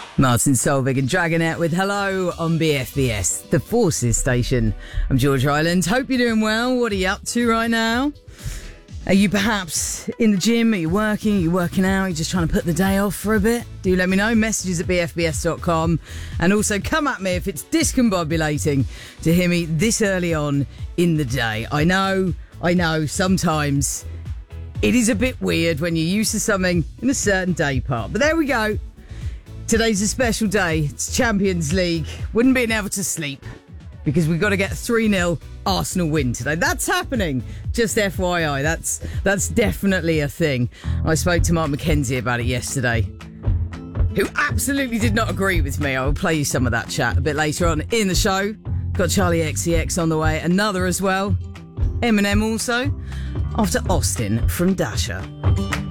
Martin Solveig and Dragonette with Hello on BFBS, the Forces station. I'm George Ryland. Hope you're doing well. What are you up to right now? Are you perhaps in the gym? Are you working? Are you working out? Are you just trying to put the day off for a bit? Do let me know. Messages at bfbs.com. And also come at me if it's discombobulating to hear me this early on in the day. I know, sometimes it is a bit weird when you're used to something in a certain day part. But there we go. Today's a special day. It's Champions League. Wouldn't be able to sleep because we've got to get a 3-0 Arsenal win today. That's happening. Just FYI. That's definitely a thing. I spoke to Mark McKenzie about it yesterday, who absolutely did not agree with me. I will play you some of that chat a bit later on in the show. Got Charlie XCX on the way. Another as well. Eminem also. After Austin from Dasher.